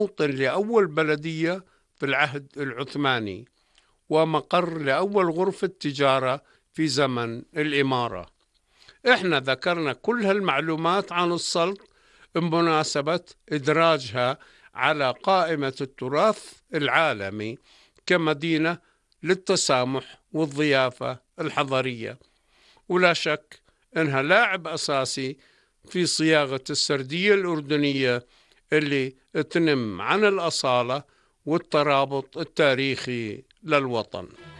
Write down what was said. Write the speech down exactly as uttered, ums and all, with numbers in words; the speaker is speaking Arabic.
موطن لأول بلدية في العهد العثماني، ومقر لأول غرفة تجارة في زمن الإمارة. إحنا ذكرنا كل هالمعلومات عن السلط بمناسبة إدراجها على قائمة التراث العالمي كمدينة للتسامح والضيافة الحضرية، ولا شك أنها لاعب أساسي في صياغة السردية الأردنية اللي تنم عن الأصالة والترابط التاريخي للوطن.